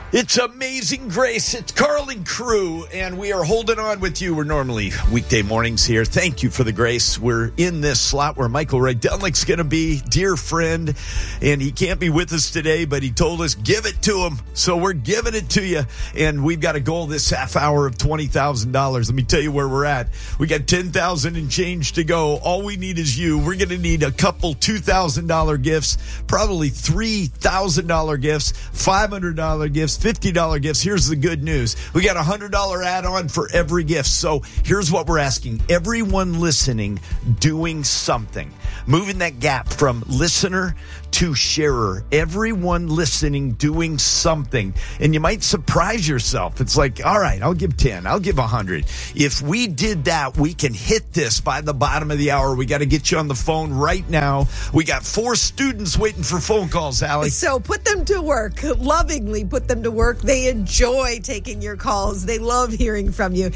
It's Amazing Grace. It's Carl and crew, and we are holding on with you. We're normally weekday mornings here. Thank you for the grace. We're in this slot where Michael Rydelnik's going to be, dear friend, and he can't be with us today, but he told us, give it to him. So we're giving it to you, and we've got a goal this half hour of $20,000. Let me tell you where we're at. We got $10,000 and change to go. All we need is you. We're going to need a couple $2,000 gifts, probably $3,000 gifts, $500 gifts, $50 gifts. Here's the good news. We got a $100 add-on for every gift. So here's what we're asking. Everyone listening, doing something. Moving that gap from listener to sharer. Everyone listening, doing something. And you might surprise yourself. It's like, all right, I'll give 10. I'll give 100. If we did that, we can hit this by the bottom of the hour. We got to get you on the phone right now. We got 4 students waiting for phone calls, Allie. So put them to work. Lovingly put them to work. They enjoy taking your calls. They love hearing from you.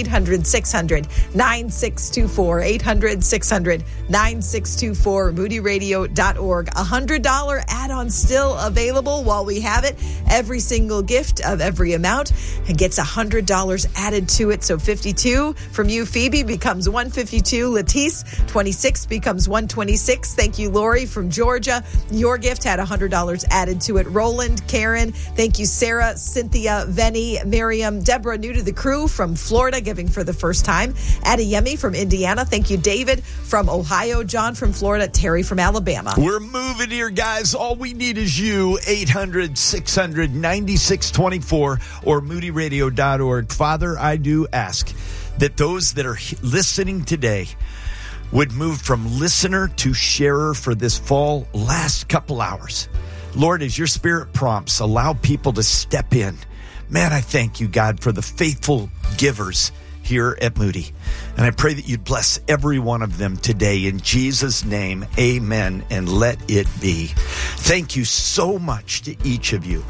800-600-9624. 800-600-9624. MoodyRadio.org. $100 add-on still available while we have it. Every single gift of every amount gets $100 added to it. So 52 from you, Phoebe, becomes 152. Latice, 26 becomes 126. Thank you, Lori from Georgia. Your gift had $100 added to it. Roland, Karen, thank you, Sarah, Cynthia, Venny, Miriam, Deborah, new to the crew from Florida, giving for the first time. Adeyemi from Indiana. Thank you, David from Ohio. John from Florida. Terry from Alabama. We're moving here, guys. All we need is you. 800-600-9624 or moodyradio.org. Father, I do ask that those that are listening today would move from listener to sharer for this fall last couple hours. Lord, as your spirit prompts, allow people to step in. Man, I thank you, God, for the faithful givers here at Moody. And I pray that you'd bless every one of them today. In Jesus' name, amen, and let it be. Thank you so much to each of you.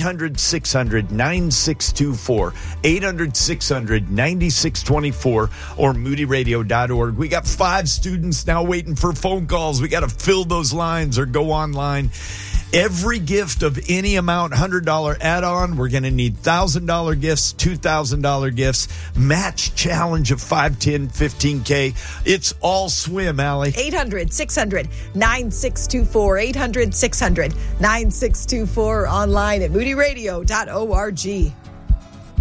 800-600-9624, 800-600-9624, or moodyradio.org. We got 5 students now waiting for phone calls. We got to fill those lines or go online. Every gift of any amount, $100 add-on, we're going to need $1,000 gifts, $2,000 gifts, match challenge of 5, 10, 15K. It's all swim, Allie. 800-600-9624, 800-600-9624, online at moodyradio.org.